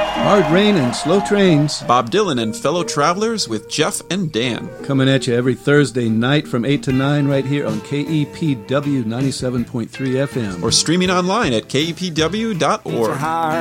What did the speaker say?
Hard rain and slow trains. Bob Dylan and fellow travelers with Jeff and Dan. Coming at you every Thursday night from 8 to 9 right here on KEPW 97.3 FM. Or streaming online at kepw.org.